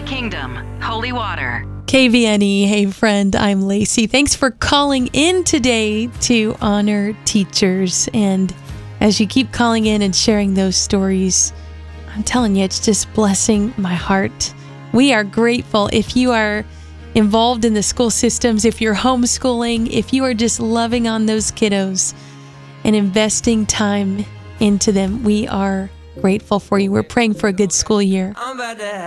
Kingdom, Holy Water. KVNE, hey friend, I'm Lacey. Thanks for calling in today to honor teachers. And as you keep calling in and sharing those stories, I'm telling you, it's just blessing my heart. We are grateful if you are involved in the school systems, if you're homeschooling, if you are just loving on those kiddos and investing time into them. We are grateful for you. We're praying for a good school year.